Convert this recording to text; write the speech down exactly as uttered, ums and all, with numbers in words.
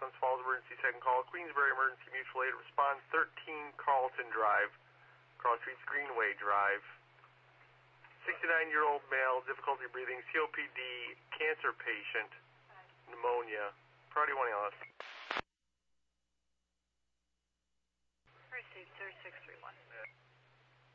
Glens Falls Emergency Second Call, Queensbury Emergency Mutual Aid, respond thirteen Carlton Drive, Cross Streets Greenway Drive. sixty-nine-year-old male, difficulty breathing, C O P D, cancer patient, pneumonia. Priority one A L S.